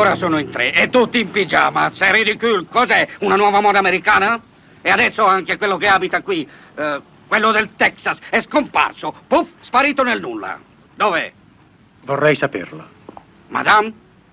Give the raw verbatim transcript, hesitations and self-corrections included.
Ora sono in tre e tutti in pigiama. C'est ridicule. Cos'è? Una nuova moda americana? E adesso anche quello che abita qui, eh, quello del Texas, è scomparso. Puff, sparito nel nulla. Dov'è? Vorrei saperlo. Madame?